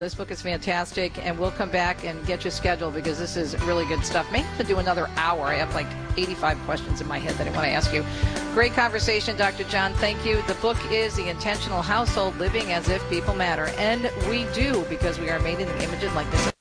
This book is fantastic, and we'll come back and get you scheduled because this is really good stuff. Maybe to do another hour. I have like 85 questions in my head that I want to ask you. Great conversation, Dr. John. Thank you. The book is The Intentional Household, Living as If People Matter. And we do, because we are made in the image and likeness.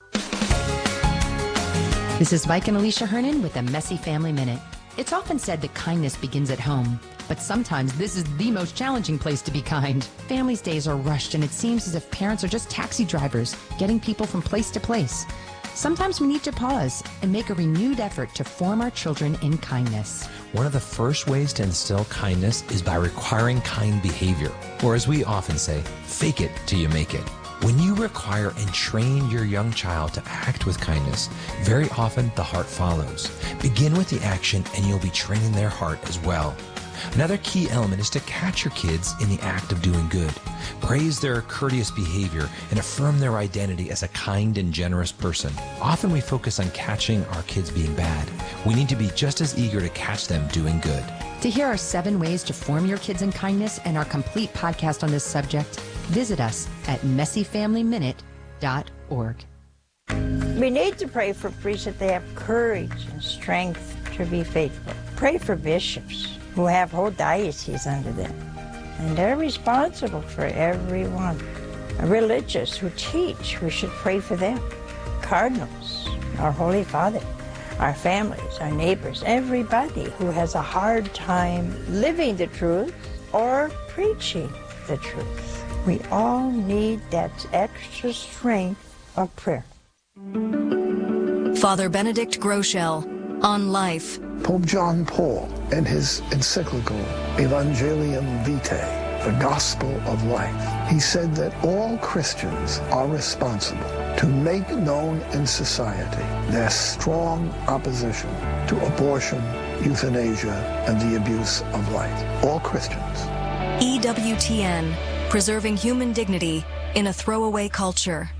This is Mike and Alicia Hernan with a Messy Family Minute. It's often said that kindness begins at home, but sometimes this is the most challenging place to be kind. Families' days are rushed, and it seems as if parents are just taxi drivers, getting people from place to place. Sometimes we need to pause and make a renewed effort to form our children in kindness. One of the first ways to instill kindness is by requiring kind behavior, or as we often say, fake it till you make it. When you require and train your young child to act with kindness, very often the heart follows. Begin with the action and you'll be training their heart as well. Another key element is to catch your kids in the act of doing good. Praise their courteous behavior and affirm their identity as a kind and generous person. Often we focus on catching our kids being bad. We need to be just as eager to catch them doing good. To hear our 7 ways to form your kids in kindness and our complete podcast on this subject, visit us at messyfamilyminute.org. We need to pray for priests that they have courage and strength to be faithful. Pray for bishops who have whole dioceses under them, and they're responsible for everyone. Religious who teach, we should pray for them. Cardinals, our Holy Father, our families, our neighbors, everybody who has a hard time living the truth or preaching the truth. We all need that extra strength of prayer. Father Benedict Groeschel on life. Pope John Paul, in his encyclical Evangelium Vitae, the Gospel of Life, he said that all Christians are responsible to make known in society their strong opposition to abortion, euthanasia, and the abuse of life. All Christians. EWTN, preserving human dignity in a throwaway culture.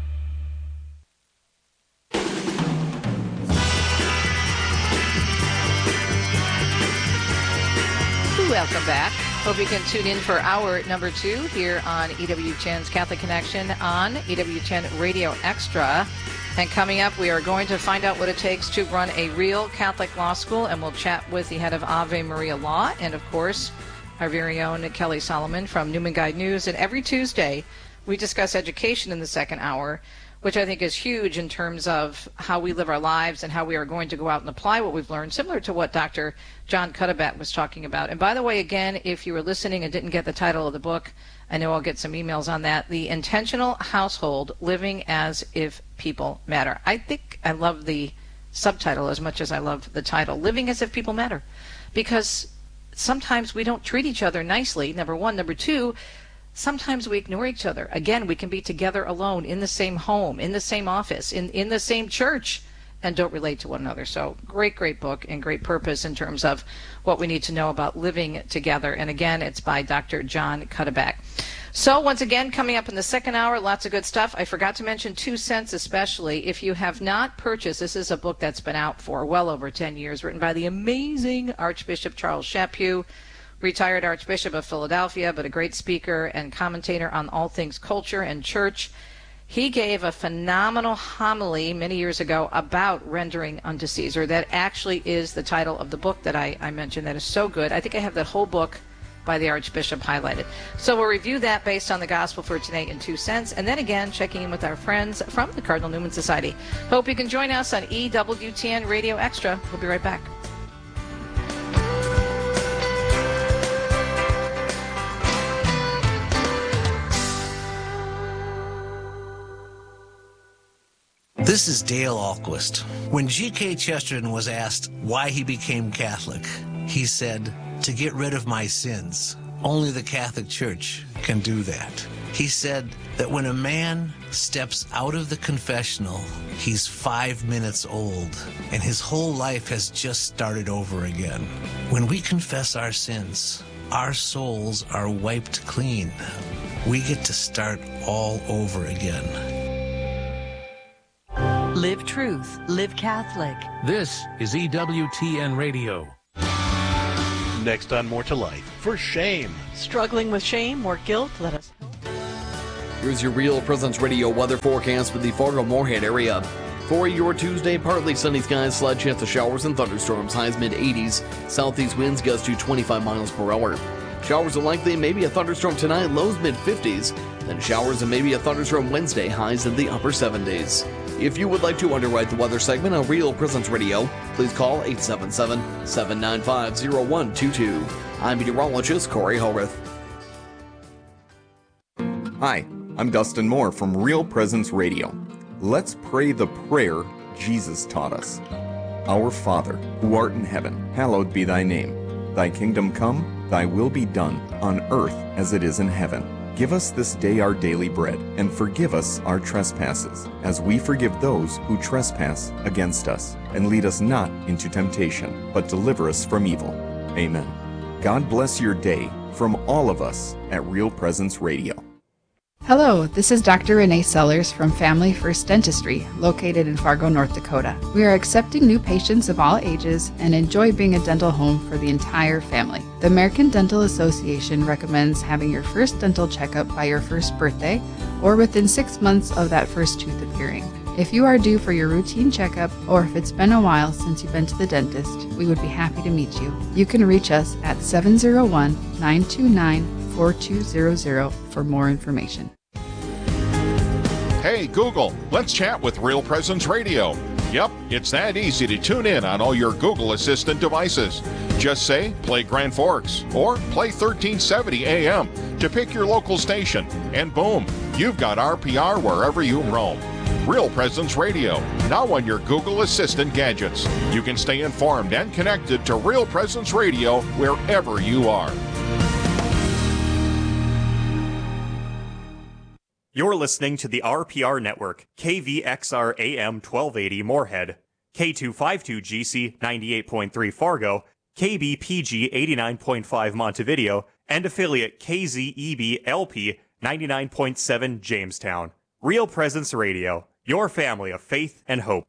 Welcome back. Hope you can tune in for hour number 2 here on EWTN's Catholic Connection on EWTN Radio Extra. And coming up, we are going to find out what it takes to run a real Catholic law school, and we'll chat with the head of Ave Maria Law, and of course, our very own Kelly Solomon from Newman Guide News. And every Tuesday, we discuss education in the second hour, which I think is huge in terms of how we live our lives and how we are going to go out and apply what we've learned, similar to what Dr. John Cuddeback was talking about. And by the way, again, if you were listening and didn't get the title of the book, I know I'll get some emails on that, The Intentional Household, Living as If People Matter. I think I love the subtitle as much as I love the title, Living as If People Matter, because sometimes we don't treat each other nicely, number one. Number two, sometimes we ignore each other. Again, we can be together alone, in the same home, in the same office, in the same church, and don't relate to one another. So great book and great purpose in terms of what we need to know about living together. And again, it's by Dr. John Cuddeback. So once again, coming up in the second hour, lots of good stuff. I forgot to mention 2 Cents especially. If you have not purchased, this is a book that's been out for well over 10 years, written by the amazing Archbishop Charles Chaput, retired Archbishop of Philadelphia, but a great speaker and commentator on all things culture and church. He gave a phenomenal homily many years ago about rendering unto Caesar. That actually is the title of the book that I mentioned. That is so good. I think I have that whole book by the Archbishop highlighted. So we'll review that based on the Gospel for today in 2 Cents. And then again, checking in with our friends from the Cardinal Newman Society. Hope you can join us on EWTN Radio Extra. We'll be right back. This is Dale Ahlquist. When G.K. Chesterton was asked why he became Catholic, he said, "To get rid of my sins. Only the Catholic Church can do that." He said that when a man steps out of the confessional, he's 5 minutes old, and his whole life has just started over again. When we confess our sins, our souls are wiped clean. We get to start all over again. Live truth, live Catholic. This is EWTN Radio. Next on More to Life, for shame. Struggling with shame or guilt? Let us help. Here's your Real Presence Radio weather forecast for the Fargo-Moorhead area. For your Tuesday, partly sunny skies, slight chance of showers and thunderstorms, highs mid-80s. Southeast winds gust to 25 miles per hour. Showers are likely, maybe a thunderstorm tonight, lows mid-50s. Then showers and maybe a thunderstorm Wednesday, highs in the upper 70s. If you would like to underwrite the weather segment on Real Presence Radio, please call 877-795-0122. I'm meteorologist Corey Holrith. Hi, I'm Dustin Moore from Real Presence Radio. Let's pray the prayer Jesus taught us. Our Father, who art in heaven, hallowed be thy name. Thy kingdom come, thy will be done, on earth as it is in heaven. Give us this day our daily bread, and forgive us our trespasses, as we forgive those who trespass against us. And lead us not into temptation, but deliver us from evil. Amen. God bless your day from all of us at Real Presence Radio. Hello, this is Dr. Renee Sellers from Family First Dentistry, located in Fargo, North Dakota. We are accepting new patients of all ages and enjoy being a dental home for the entire family. The American Dental Association recommends having your first dental checkup by your first birthday or within 6 months of that first tooth appearing. If you are due for your routine checkup or if it's been a while since you've been to the dentist, we would be happy to meet you. You can reach us at 701-929-4200 for more information. Hey Google, let's chat with Real Presence Radio. Yep, it's that easy to tune in on all your Google Assistant devices. Just say, play Grand Forks, or play 1370 AM to pick your local station, and boom, you've got RPR wherever you roam. Real Presence Radio, now on your Google Assistant gadgets. You can stay informed and connected to Real Presence Radio wherever you are. You're listening to the RPR Network, KVXR AM 1280 Moorhead, K252GC 98.3 Fargo, KBPG 89.5 Montevideo, and affiliate KZEB LP 99.7 Jamestown. Real Presence Radio, your family of faith and hope.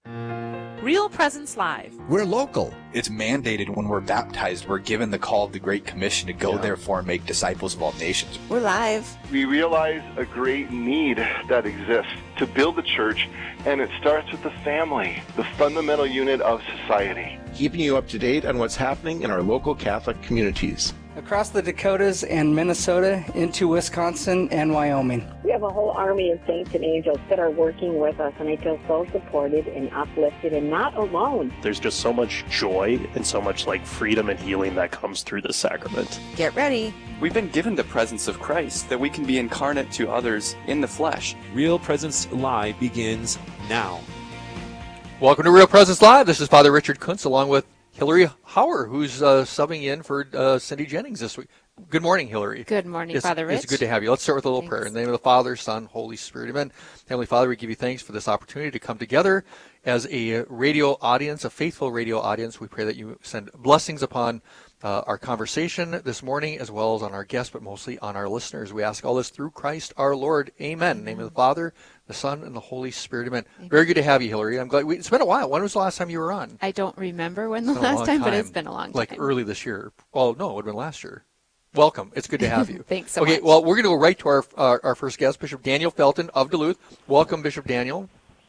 Real Presence Live. We're local. It's mandated when we're baptized. We're given the call of the Great Commission to go, therefore, and make disciples of all nations. We're live. We realize a great need that exists to build the church, and it starts with the family, the fundamental unit of society. Keeping you up to date on what's happening in our local Catholic communities. Across the Dakotas and Minnesota into Wisconsin and Wyoming. We have a whole army of saints and angels that are working with us, and I feel so supported and uplifted and not alone. There's just so much joy and so much freedom and healing that comes through this sacrament. Get ready. We've been given the presence of Christ that we can be incarnate to others in the flesh. Real Presence Live begins now. Welcome to Real Presence Live. This is Father Richard Kuntz along with Hillary Hauer, who's subbing in for Cindy Jennings this week. Good morning, Hillary. Good morning, Father Rich. It's good to have you. Let's start with a little prayer. In the name of the Father, Son, Holy Spirit, amen. Heavenly Father, we give you thanks for this opportunity to come together as a radio audience, a faithful radio audience. We pray that you send blessings upon our conversation this morning, as well as on our guests, but mostly on our listeners. We ask all this through Christ our Lord. Amen. In the name of the Father, the Son, and the Holy Spirit. Amen. Very good to have you, Hillary. I'm glad. It's been a while. When was the last time you were on? I don't remember when the last time, but it's been a long time. Like early this year. Well, no, it would have been last year. Welcome. It's good to have you. Thanks so much. Okay, well, we're going to go right to our first guest, Bishop Daniel Felton of Duluth. Welcome, Bishop Daniel.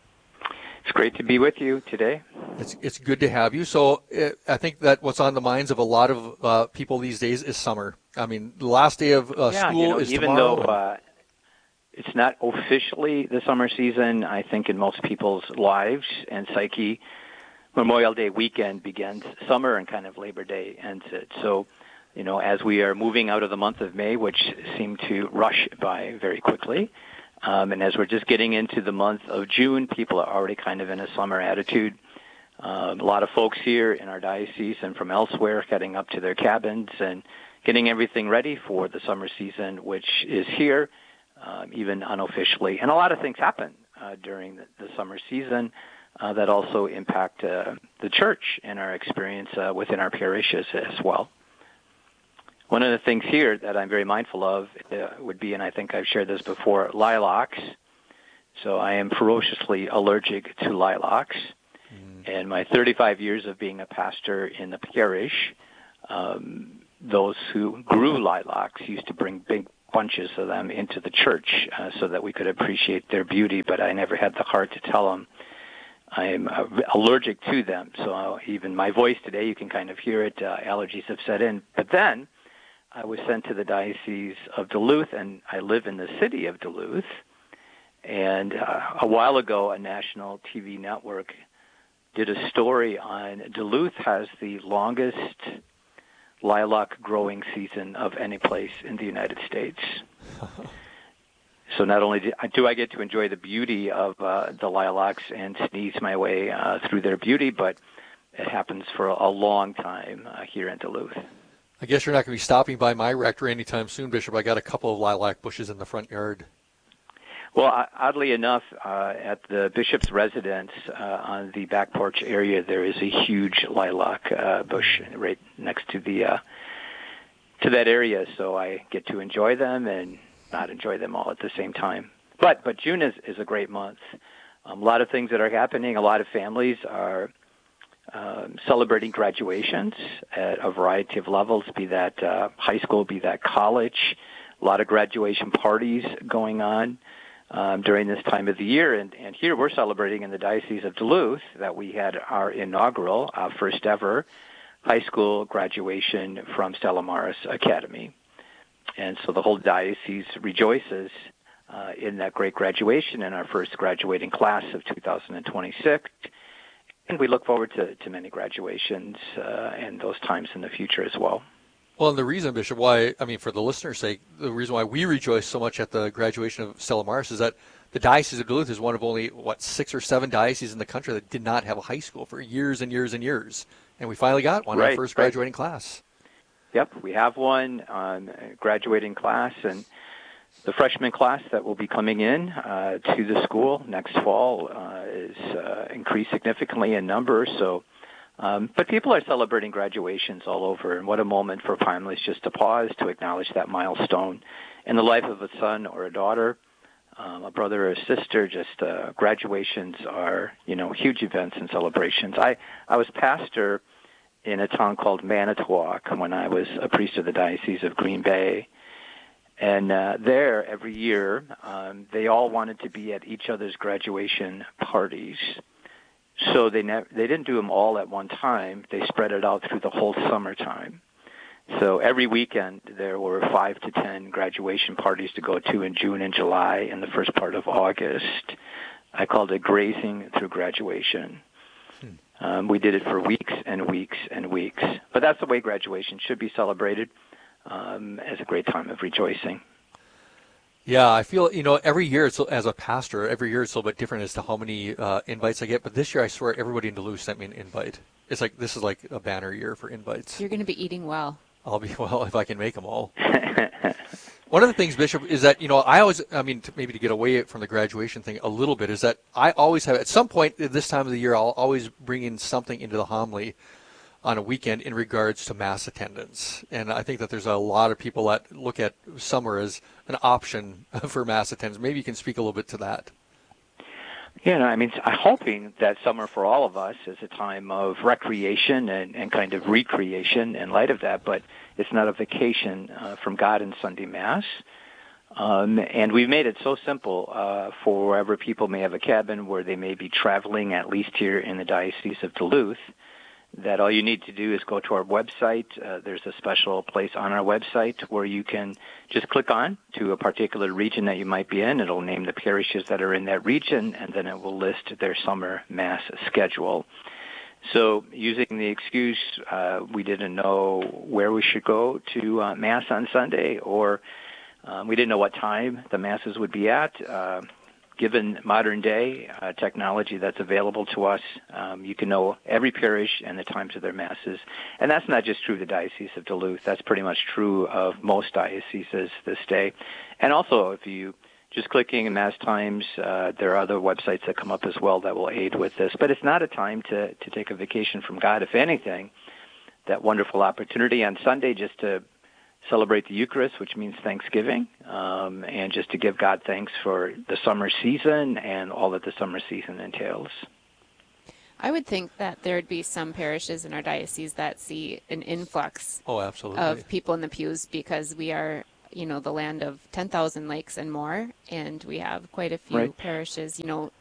It's great to be with you today. It's good to have you. So I think that what's on the minds of a lot of people these days is summer. I mean, the last day of school is even tomorrow. Even though it's not officially the summer season, I think in most people's lives and psyche, Memorial Day weekend begins summer and kind of Labor Day ends it. So, as we are moving out of the month of May, which seemed to rush by very quickly, and as we're just getting into the month of June, people are already kind of in a summer attitude. A lot of folks here in our diocese and from elsewhere heading up to their cabins and getting everything ready for the summer season, which is here, even unofficially. And a lot of things happen during the summer season that also impact the church and our experience within our parishes as well. One of the things here that I'm very mindful of would be, and I think I've shared this before, lilacs. So I am ferociously allergic to lilacs. And my 35 years of being a pastor in the parish, those who grew lilacs used to bring big bunches of them into the church so that we could appreciate their beauty, but I never had the heart to tell them I'm allergic to them. So even my voice today, you can kind of hear it. Allergies have set in. But then I was sent to the Diocese of Duluth, and I live in the city of Duluth. And a while ago, a national TV network did a story on Duluth has the longest lilac growing season of any place in the United States. So not only do I get to enjoy the beauty of the lilacs and sneeze my way through their beauty, but it happens for a long time here in Duluth. I guess you're not going to be stopping by my rectory anytime soon, Bishop. I got a couple of lilac bushes in the front yard. Well, oddly enough, at the bishop's residence on the back porch area, there is a huge lilac bush right next to the to that area. So I get to enjoy them and not enjoy them all at the same time. But June is a great month. A lot of things that are happening. A lot of families are celebrating graduations at a variety of levels, be that high school, be that college. A lot of graduation parties going on during this time of the year. And here we're celebrating in the Diocese of Duluth that we had our inaugural, first ever high school graduation from Stella Maris Academy. And so the whole diocese rejoices in that great graduation in our first graduating class of 2026. And we look forward to many graduations and those times in the future as well. Well, and the reason, Bishop, why, I mean, for the listener's sake, the reason why we rejoice so much at the graduation of Stella Maris is that the Diocese of Duluth is one of only, 6 or 7 dioceses in the country that did not have a high school for years and years and years. And we finally got one, our first graduating class. Yep, we have one graduating class, and the freshman class that will be coming in to the school next fall is increased significantly in numbers. So, but people are celebrating graduations all over, and what a moment for families just to pause to acknowledge that milestone in the life of a son or a daughter, a brother or a sister. Just graduations are, huge events and celebrations. I was pastor in a town called Manitowoc when I was a priest of the Diocese of Green Bay. And there, every year, they all wanted to be at each other's graduation parties. So they didn't do them all at one time. They spread it out through the whole summertime. So every weekend, there were 5 to 10 graduation parties to go to in June and July and the first part of August. I called it grazing through graduation. We did it for weeks and weeks and weeks. But that's the way graduation should be celebrated, as a great time of rejoicing. Yeah, I feel, every year, as a pastor, every year it's a little bit different as to how many invites I get. But this year, I swear, everybody in Duluth sent me an invite. It's like, this is like a banner year for invites. You're going to be eating well. I'll be well if I can make them all. One of the things, Bishop, is that, maybe to get away from the graduation thing a little bit, is that I always have, at some point at this time of the year, I'll always bring in something into the homily on a weekend in regards to Mass attendance. And I think that there's a lot of people that look at summer as an option for Mass attendance. Maybe you can speak a little bit to that. Yeah, I'm hoping that summer for all of us is a time of recreation and kind of recreation in light of that, but it's not a vacation from God in Sunday Mass. And we've made it so simple for wherever people may have a cabin where they may be traveling, at least here in the Diocese of Duluth, that all you need to do is go to our website. There's a special place on our website where you can just click on to a particular region that you might be in. It'll name the parishes that are in that region, and then it will list their summer Mass schedule. So using the excuse we didn't know where we should go to Mass on Sunday, or we didn't know what time the Masses would be at, given modern day technology that's available to us, you can know every parish and the times of their Masses. And that's not just true of the Diocese of Duluth. That's pretty much true of most dioceses this day. And also, if you just clicking in Mass times, there are other websites that come up as well that will aid with this. But it's not a time to take a vacation from God. If anything, that wonderful opportunity on Sunday just to celebrate the Eucharist, which means Thanksgiving, and just to give God thanks for the summer season and all that the summer season entails. I would think that there would be some parishes in our diocese that see an influx absolutely. of people in the pews because we are the land of 10,000 lakes and more, and we have quite a few parishes,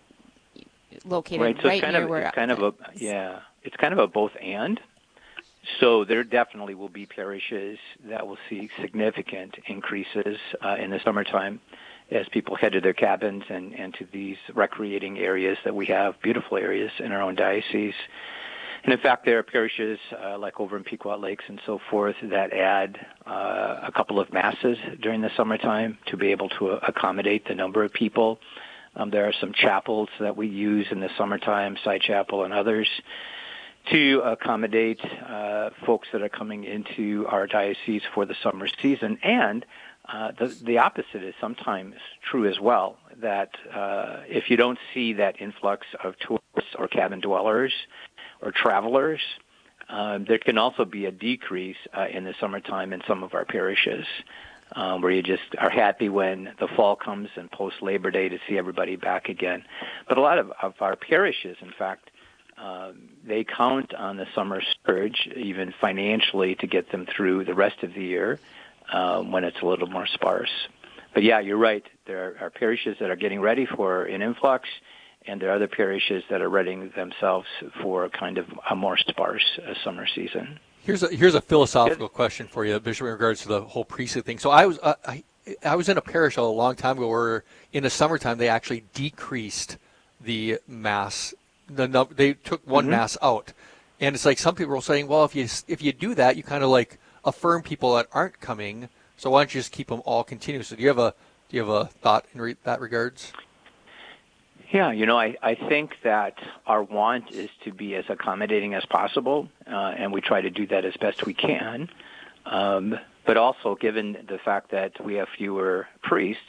located so right near where. It's kind of a both and. So there definitely will be parishes that will see significant increases in the summertime as people head to their cabins and to these recreating areas that we have, beautiful areas in our own diocese. And in fact, there are parishes like over in Pequot Lakes and so forth that add a couple of masses during the summertime to be able to accommodate the number of people. There are some chapels that we use in the summertime, Side Chapel and others, to accommodate folks that are coming into our diocese for the summer season. And the opposite is sometimes true as well, that if you don't see that influx of tourists or cabin dwellers or travelers, there can also be a decrease in the summertime in some of our parishes, where you just are happy when the fall comes and post-Labor Day to see everybody back again. But a lot of our parishes, in fact, they count on the summer surge, even financially, to get them through the rest of the year when it's a little more sparse. But yeah, you're right. There are parishes that are getting ready for an influx, and there are other parishes that are readying themselves for kind of a more sparse summer season. Here's a philosophical question for you, Bishop, in regards to the whole priesthood thing. So I was in a parish a long time ago where in the summertime they actually decreased the mass. They took one mass out, and it's like some people are saying, well, if you do that, you kind of like affirm people that aren't coming. So why don't you just keep them all continuous? So do you have a thought in that regards? Yeah, I think that our want is to be as accommodating as possible, and we try to do that as best we can. But also, given the fact that we have fewer priests,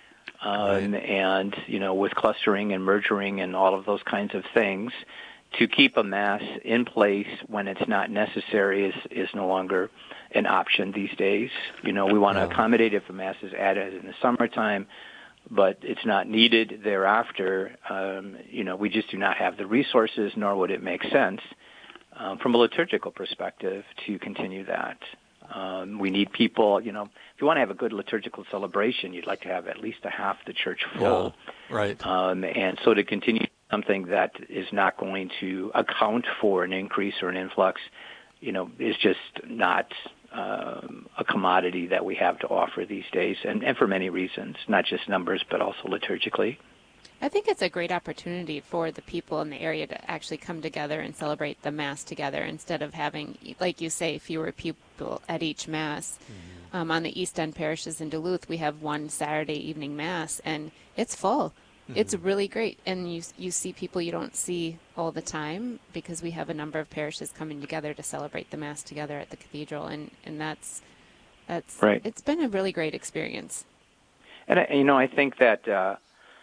and with clustering and mergering and all of those kinds of things, to keep a mass in place when it's not necessary is no longer an option these days. We want to accommodate if a mass is added in the summertime, but it's not needed thereafter. We just do not have the resources, nor would it make sense from a liturgical perspective to continue that. We need people, if you want to have a good liturgical celebration, you'd like to have at least a half the church full. Yeah, right. And so to continue something that is not going to account for an increase or an influx, is just not a commodity that we have to offer these days, and for many reasons, not just numbers, but also liturgically. I think it's a great opportunity for the people in the area to actually come together and celebrate the Mass together instead of having, like you say, fewer people at each Mass. Mm-hmm. On the East End parishes in Duluth, we have one Saturday evening Mass, and it's full. Mm-hmm. It's really great. And you see people you don't see all the time because we have a number of parishes coming together to celebrate the Mass together at the cathedral, and that's right. It's been a really great experience. And, I think that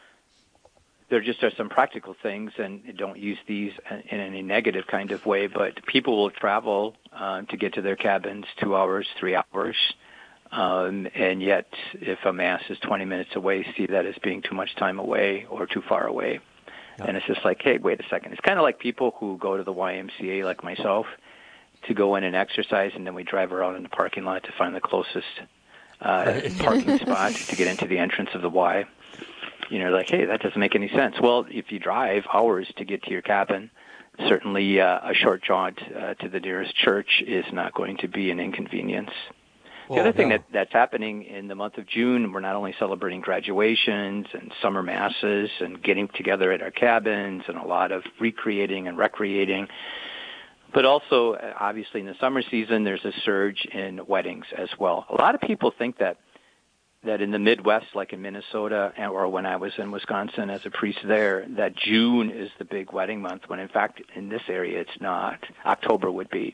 there just are some practical things, and don't use these in any negative kind of way, but people will travel to get to their cabins 2 hours, 3 hours, and yet if a Mass is 20 minutes away, see that as being too much time away or too far away. Yeah. And it's just like, hey, wait a second. It's kind of like people who go to the YMCA, like myself, to go in and exercise, and then we drive around in the parking lot to find the closest parking spot to get into the entrance of the Y. Like, hey, that doesn't make any sense. Well, if you drive hours to get to your cabin, certainly a short jaunt to the nearest church is not going to be an inconvenience. The other thing that's happening in the month of June, we're not only celebrating graduations and summer masses and getting together at our cabins and a lot of recreating and recreating, but also, obviously, in the summer season, there's a surge in weddings as well. A lot of people think that in the Midwest, like in Minnesota, or when I was in Wisconsin as a priest there, that June is the big wedding month, when in fact in this area it's not. October would be.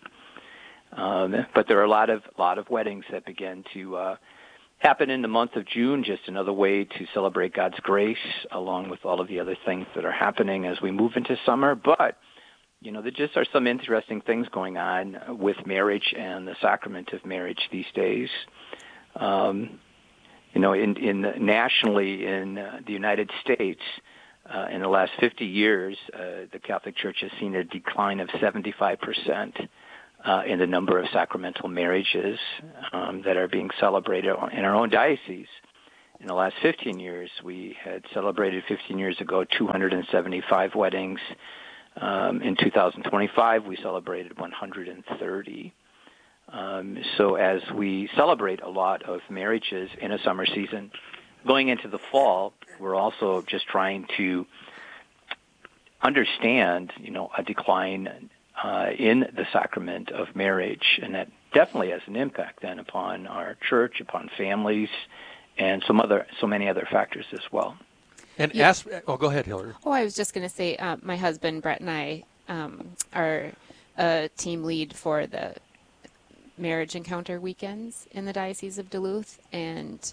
But there are a lot of weddings that begin to happen in the month of June, just another way to celebrate God's grace, along with all of the other things that are happening as we move into summer. But, there just are some interesting things going on with marriage and the sacrament of marriage these days. Nationally in the United States, in the last 50 years, the Catholic Church has seen a decline of 75% in the number of sacramental marriages that are being celebrated in our own diocese. In the last 15 years, we had celebrated 15 years ago 275 weddings. In 2025, we celebrated 130. So as we celebrate a lot of marriages in a summer season, going into the fall, we're also just trying to understand, a decline in the sacrament of marriage, and that definitely has an impact then upon our church, upon families, and so many other factors as well. And go ahead, Hillary. Oh, I was just going to say, my husband Brett and I are a team lead for the marriage encounter weekends in the Diocese of Duluth, and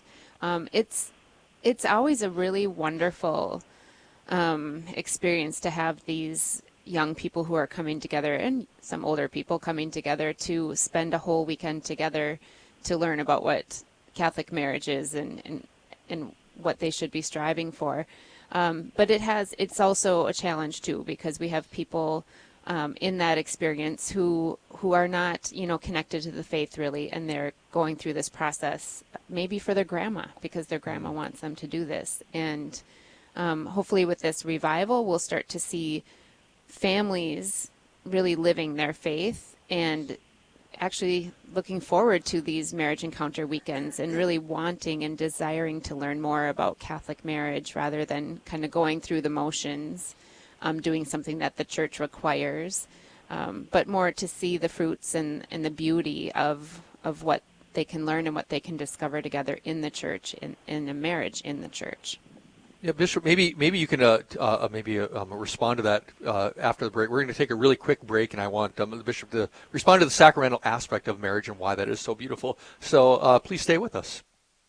it's always a really wonderful experience to have these young people who are coming together and some older people coming together to spend a whole weekend together to learn about what Catholic marriage is and what they should be striving for. But it's also a challenge too, because we have people in that experience who are not, connected to the faith really, and they're going through this process maybe for their grandma, because their grandma wants them to do this. And hopefully with this revival, we'll start to see families really living their faith and actually looking forward to these marriage encounter weekends and really wanting and desiring to learn more about Catholic marriage rather than kind of going through the motions, doing something that the church requires, but more to see the fruits and the beauty of what they can learn and what they can discover together in the church, in a marriage in the church. Yeah, Bishop, maybe you can respond to that after the break. We're going to take a really quick break, and I want the Bishop to respond to the sacramental aspect of marriage and why that is so beautiful. So please stay with us.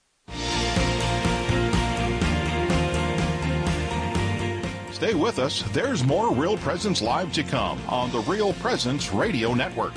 Stay with us. There's more Real Presence Live to come on the Real Presence Radio Network.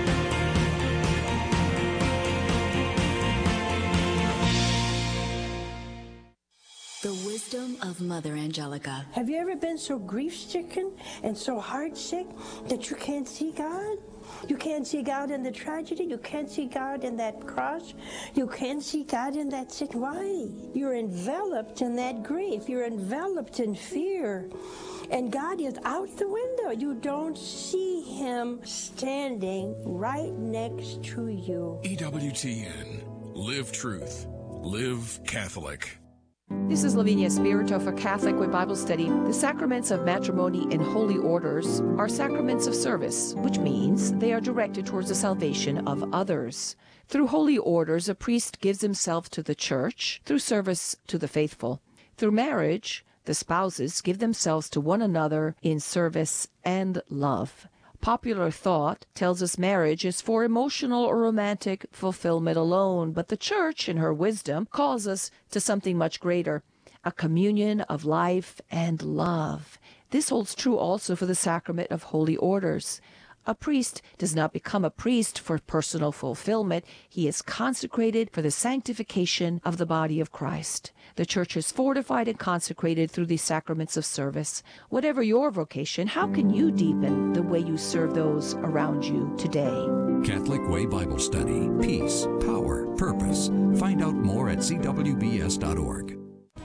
The wisdom of Mother Angelica. Have you ever been so grief-stricken and so heart-sick that you can't see God? You can't see God in the tragedy. You can't see God in that cross. You can't see God in that sin. Why? You're enveloped in that grief. You're enveloped in fear. And God is out the window. You don't see Him standing right next to you. EWTN. Live truth. Live Catholic. This is Lavinia Spirito for Catholic Way Bible Study. The sacraments of matrimony and holy orders are sacraments of service, which means they are directed towards the salvation of others. Through holy orders, a priest gives himself to the church through service to the faithful. Through marriage, the spouses give themselves to one another in service and love. Popular thought tells us marriage is for emotional or romantic fulfillment alone, but the Church, in her wisdom, calls us to something much greater, a communion of life and love. This holds true also for the sacrament of holy orders. A priest does not become a priest for personal fulfillment. He is consecrated for the sanctification of the body of Christ. The Church is fortified and consecrated through these sacraments of service. Whatever your vocation, how can you deepen the way you serve those around you today? Catholic Way Bible Study. Peace, power, purpose. Find out more at cwbs.org.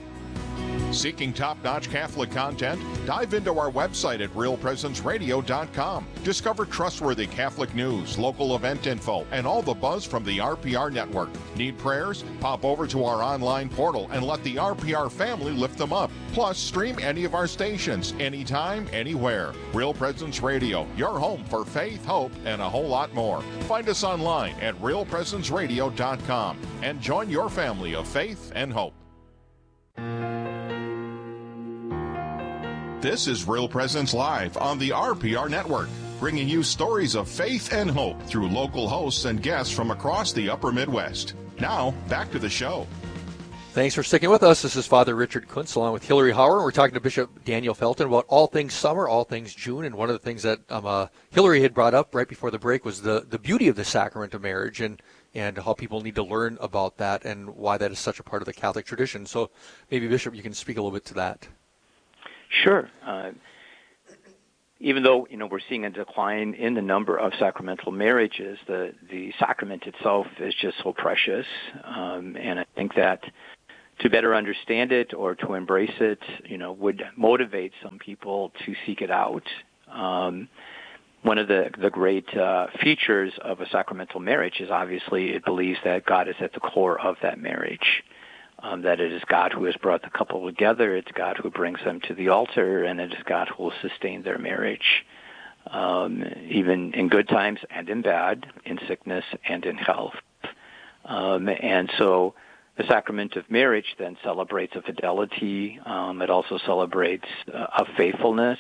Seeking top-notch Catholic content? Dive into our website at realpresenceradio.com. Discover trustworthy Catholic news, local event info, and all the buzz from the RPR network. Need prayers? Pop over to our online portal and let the RPR family lift them up. Plus, stream any of our stations, anytime, anywhere. Real Presence Radio, your home for faith, hope, and a whole lot more. Find us online at realpresenceradio.com and join your family of faith and hope. This is Real Presence Live on the RPR Network, bringing you stories of faith and hope through local hosts and guests from across the upper Midwest. Now, back to the show. Thanks for sticking with us. This is Father Richard Kuntz along with Hillary Hauer. We're talking to Bishop Daniel Felton about all things summer, all things June, and one of the things that Hillary had brought up right before the break was the beauty of the sacrament of marriage and how people need to learn about that and why that is such a part of the Catholic tradition. So maybe, Bishop, you can speak a little bit to that. Sure. even though, we're seeing a decline in the number of sacramental marriages, the sacrament itself is just so precious. And I think that to better understand it or to embrace it, would motivate some people to seek it out. One of the great features of a sacramental marriage is obviously it believes that God is at the core of that marriage, that it is God who has brought the couple together, it's God who brings them to the altar, and it is God who will sustain their marriage, even in good times and in bad, in sickness and in health. And so the sacrament of marriage then celebrates a fidelity. It also celebrates a faithfulness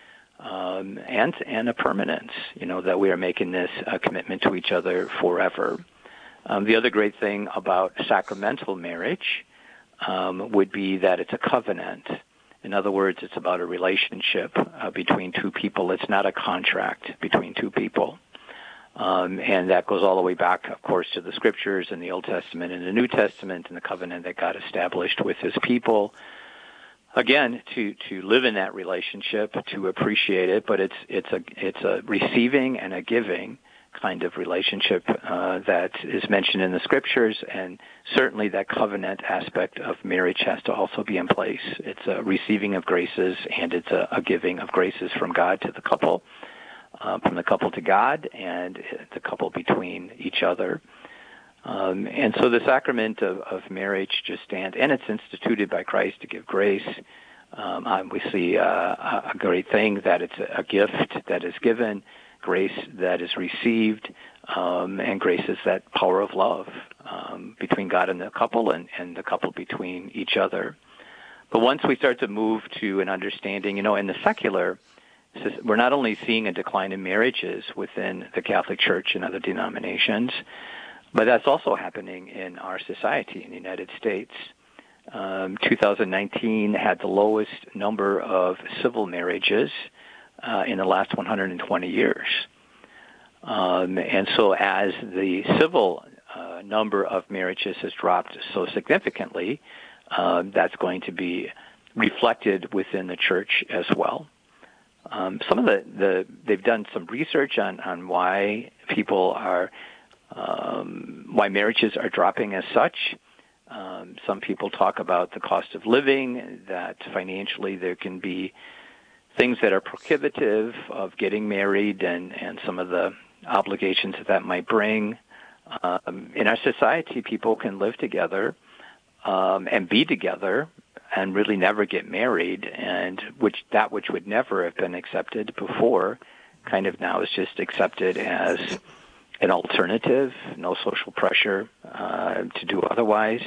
and a permanence, that we are making this commitment to each other forever. The other great thing about sacramental marriage would be that it's a covenant. In other words, it's about a relationship between two people. It's not a contract between two people. And that goes all the way back, of course, to the Scriptures in the Old Testament and the New Testament and the covenant that God established with His people. Again, to live in that relationship, to appreciate it, but it's a receiving and a giving kind of relationship that is mentioned in the Scriptures, and certainly that covenant aspect of marriage has to also be in place. It's a receiving of graces, and it's a giving of graces from God to the couple, from the couple to God, and the couple between each other. And so the sacrament of marriage just stands, and it's instituted by Christ to give grace. We see a great thing that it's a gift that is given, grace that is received, and grace is that power of love between God and the couple and the couple between each other. But once we start to move to an understanding, in the secular, we're not only seeing a decline in marriages within the Catholic Church and other denominations, but that's also happening in our society in the United States. 2019 had the lowest number of civil marriages in the last 120 years. And so as the civil number of marriages has dropped so significantly, that's going to be reflected within the church as well. Some of they've done some research on why people are why marriages are dropping as such. Some people talk about the cost of living, that financially there can be things that are prohibitive of getting married and some of the obligations that might bring. In our society, people can live together and be together and really never get married, and which would never have been accepted before kind of now is just accepted as an alternative, no social pressure to do otherwise.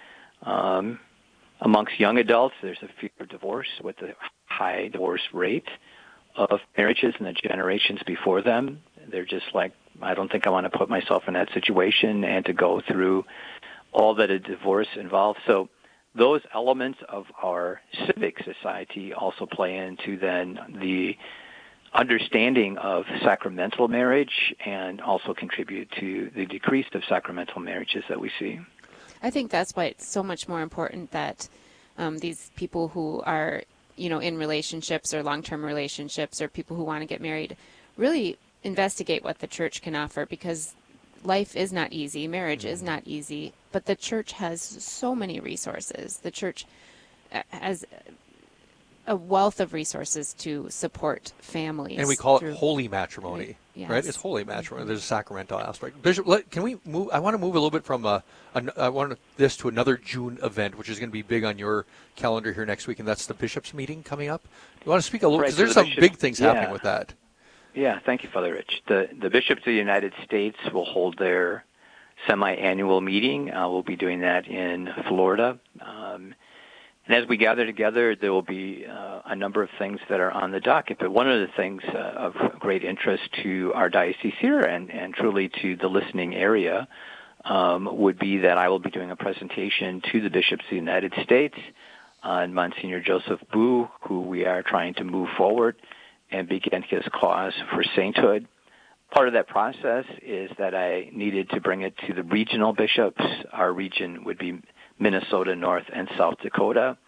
Amongst young adults, there's a fear of divorce with the high divorce rate of marriages in the generations before them. They're just like, I don't think I want to put myself in that situation and to go through all that a divorce involves. So those elements of our civic society also play into then the understanding of sacramental marriage and also contribute to the decrease of sacramental marriages that we see. I think that's why it's so much more important that these people who are, in relationships or long-term relationships or people who want to get married really investigate what the church can offer, because life is not easy, marriage is not easy, but the church has so many resources. The church has a wealth of resources to support families. And we call it holy matrimony, yes. right? It's holy matrimony. There's a sacramental aspect. Bishop, can we move? I want to move a little bit from this to another June event, which is going to be big on your calendar here next week, and that's the bishops' meeting coming up. You want to speak a little? Because there's some big things happening with that. Yeah, thank you, Father Rich. The bishops of the United States will hold their semi-annual meeting. We'll be doing that in Florida. And as we gather together, there will be a number of things that are on the docket. But one of the things of great interest to our diocese here and truly to the listening area would be that I will be doing a presentation to the bishops of the United States on Monsignor Joseph Boo, who we are trying to move forward and begin his cause for sainthood. Part of that process is that I needed to bring it to the regional bishops. Our region would be Minnesota, North, and South Dakota.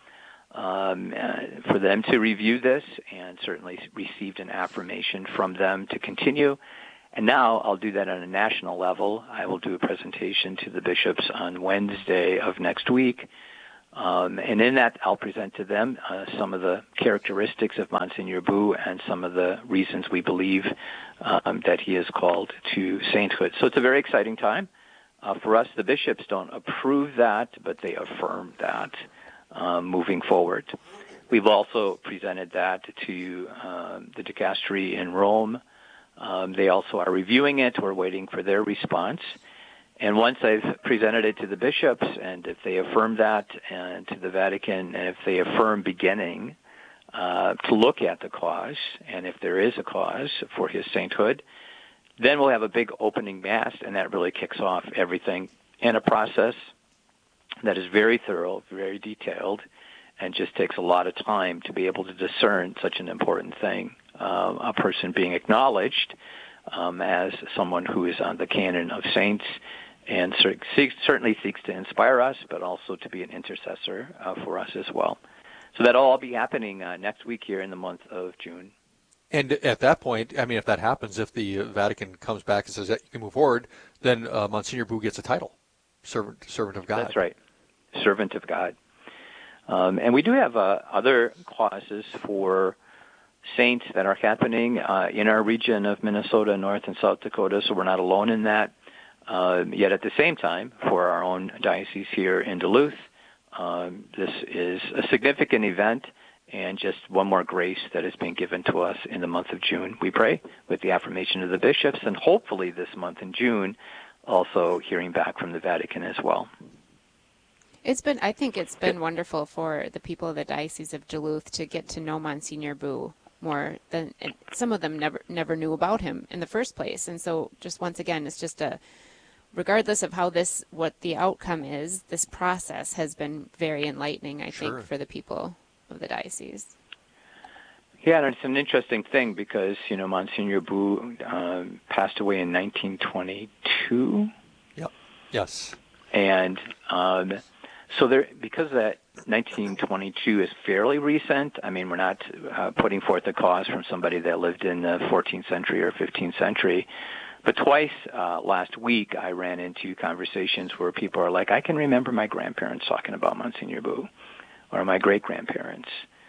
for them to review this, and certainly received an affirmation from them to continue. And now I'll do that on a national level. I will do a presentation to the bishops on Wednesday of next week. And in that, I'll present to them some of the characteristics of Monsignor Bu and some of the reasons we believe that he is called to sainthood. So it's a very exciting time. For us, the bishops don't approve that, but they affirm that moving forward. We've also presented that to the dicastery in Rome. They also are reviewing it. We're waiting for their response. And once I've presented it to the bishops, and if they affirm that, and to the Vatican, and if they affirm beginning to look at the cause, and if there is a cause for his sainthood, then we'll have a big opening mass, and that really kicks off everything in a process that is very thorough, very detailed, and just takes a lot of time to be able to discern such an important thing, a person being acknowledged as someone who is on the canon of saints, and certainly seeks to inspire us, but also to be an intercessor for us as well. So that'll all be happening next week here in the month of June. And at that point, I mean, if that happens, if the Vatican comes back and says that you can move forward, then Monsignor Bu gets a title, servant of God. That's right, servant of God. And we do have other causes for saints that are happening in our region of Minnesota, North and South Dakota, so we're not alone in that. Yet at the same time, for our own diocese here in Duluth, this is a significant event and just one more grace that is being given to us in the month of June. We pray with the affirmation of the bishops, and hopefully this month in June, also hearing back from the Vatican as well. I think it's been wonderful for the people of the Diocese of Duluth to get to know Monsignor Bu more than some of them never knew about him in the first place. And so just once again, it's just regardless of what the outcome is, this process has been very enlightening, I think, for the people of the diocese. Yeah, and it's an interesting thing because, Monsignor Bu passed away in 1922. Yep. Yes. And so because that 1922 is fairly recent, I mean, we're not putting forth a cause from somebody that lived in the 14th century or 15th century. But twice last week, I ran into conversations where people are like, I can remember my grandparents talking about Monsignor Bu, or my great-grandparents.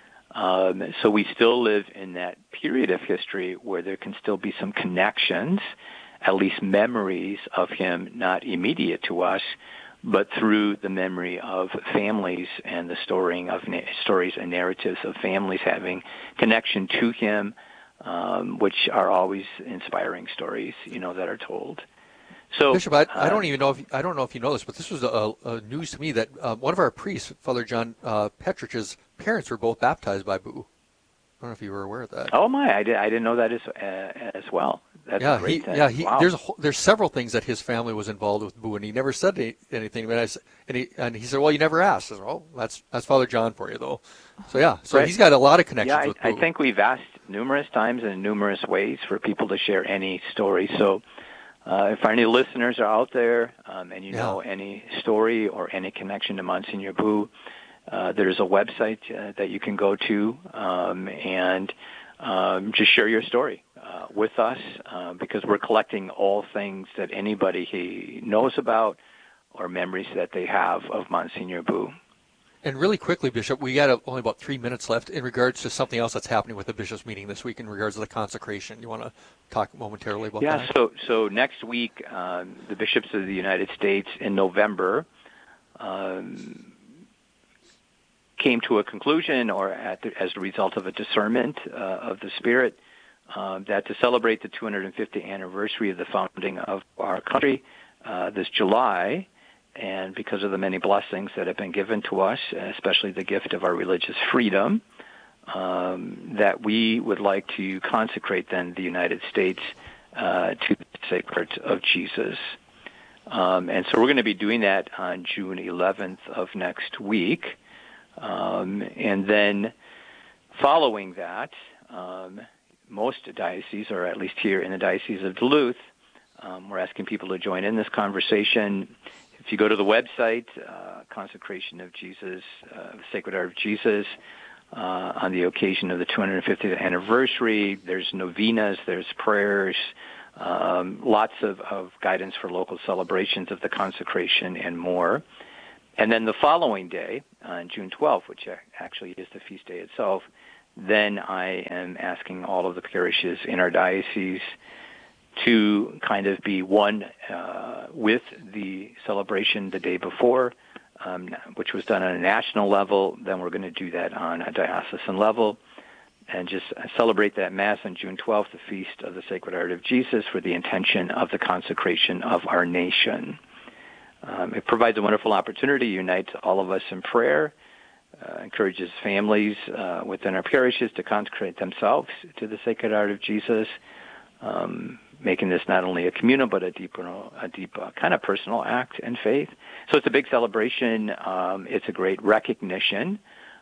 So we still live in that period of history where there can still be some connections, at least memories of him, not immediate to us, but through the memory of families and the stories and narratives of families having connection to him, which are always inspiring stories, that are told. So, Bishop, I don't know if you know this, but this was a news to me that one of our priests, Father John Petrich's parents, were both baptized by Bu. I don't know if you were aware of that. Oh my! I didn't know that as well. That's a great thing. Yeah, wow. There's several things that his family was involved with Bu, and he never said anything. But he said, "Well, you never asked." I said, "Oh, that's Father John for you, though." So right. He's got a lot of connections with Bu. I think we've asked numerous times and in numerous ways for people to share any story. So, if any listeners are out there and you know any story or any connection to Monsignor Bu, there's a website that you can go to and just share your story with us because we're collecting all things that anybody knows about or memories that they have of Monsignor Bu. And really quickly, Bishop, we got only about 3 minutes left in regards to something else that's happening with the bishops' meeting this week in regards to the consecration. You want to talk momentarily about that? Yeah, so next week, the bishops of the United States in November came to a conclusion, or as a result of a discernment of the Spirit, that to celebrate the 250th anniversary of the founding of our country this July, and because of the many blessings that have been given to us, especially the gift of our religious freedom, that we would like to consecrate then the United States to the sacred of Jesus. And so we're going to be doing that on June 11th of next week. And then following that, most dioceses, or at least here in the Diocese of Duluth, we're asking people to join in this conversation. If you go to the website, Consecration of Jesus, Sacred Heart of Jesus, on the occasion of the 250th anniversary, there's novenas, there's prayers, lots of guidance for local celebrations of the consecration and more. And then the following day, on June 12th, which actually is the feast day itself, then I am asking all of the parishes in our diocese to kind of be one with the celebration the day before, which was done on a national level. Then we're going to do that on a diocesan level and just celebrate that Mass on June 12th, the Feast of the Sacred Heart of Jesus, for the intention of the consecration of our nation. It provides a wonderful opportunity to unite all of us in prayer, encourages families within our parishes to consecrate themselves to the Sacred Heart of Jesus, making this not only a communal but a deep kind of personal act in faith. So it's a big celebration. It's a great recognition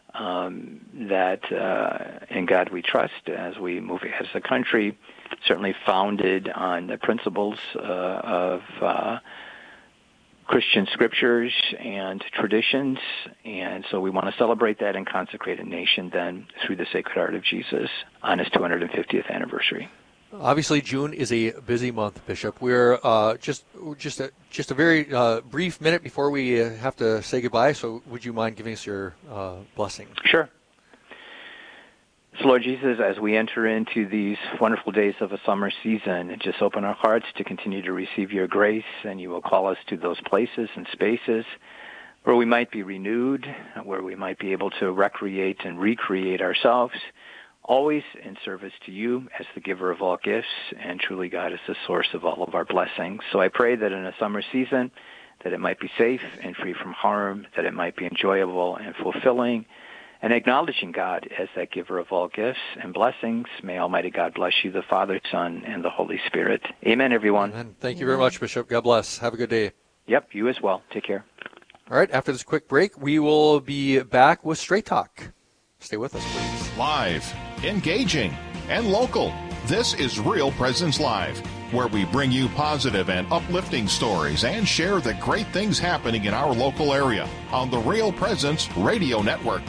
that in God we trust as we move as a country, certainly founded on the principles of Christian scriptures and traditions, and so we want to celebrate that and consecrate a nation then through the Sacred Heart of Jesus on its 250th anniversary. Obviously, June is a busy month, Bishop. We're just a very brief minute before we have to say goodbye. So, would you mind giving us your blessing? Sure. So, Lord Jesus, as we enter into these wonderful days of a summer season, just open our hearts to continue to receive your grace, and you will call us to those places and spaces where we might be renewed, where we might be able to recreate and recreate ourselves, always in service to you as the giver of all gifts, and truly God is the source of all of our blessings. So I pray that in a summer season, that it might be safe and free from harm, that it might be enjoyable and fulfilling, and acknowledging God as that giver of all gifts and blessings. May Almighty God bless you, the Father, Son, and the Holy Spirit. Amen, everyone. Amen. Thank you very much, Bishop. God bless. Have a good day. Yep, you as well. Take care. All right, after this quick break, we will be back with Straight Talk. Stay with us, please. Live, engaging, and local. This is Real Presence Live, where we bring you positive and uplifting stories and share the great things happening in our local area on the Real Presence Radio Network.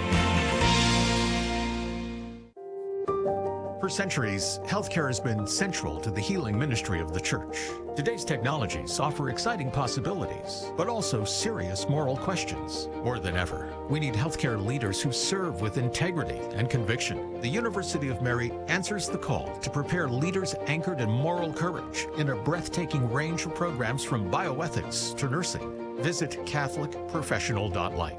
For centuries, healthcare has been central to the healing ministry of the Church. Today's technologies offer exciting possibilities, but also serious moral questions. More than ever, we need healthcare leaders who serve with integrity and conviction. The University of Mary answers the call to prepare leaders anchored in moral courage in a breathtaking range of programs from bioethics to nursing. Visit CatholicProfessional.life.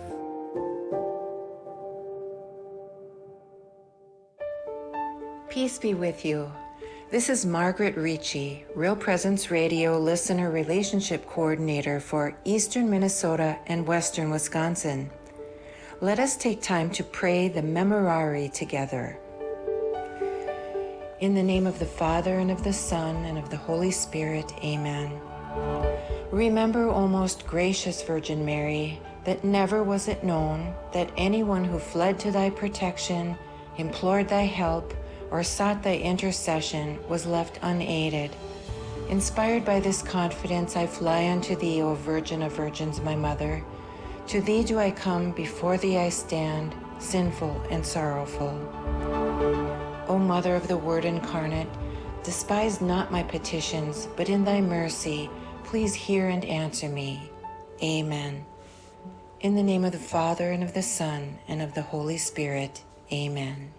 Peace be with you. This is Margaret Ricci, Real Presence Radio Listener Relationship Coordinator for Eastern Minnesota and Western Wisconsin. Let us take time to pray the Memorare together. In the name of the Father, and of the Son, and of the Holy Spirit, amen. Remember, O most gracious Virgin Mary, that never was it known that anyone who fled to thy protection, implored thy help, or sought thy intercession was left unaided. Inspired by this confidence, I fly unto thee, O Virgin of Virgins, my Mother. To thee do I come, before thee I stand, sinful and sorrowful. O Mother of the Word incarnate, despise not my petitions, but in thy mercy, please hear and answer me. Amen. In the name of the Father, and of the Son, and of the Holy Spirit. Amen.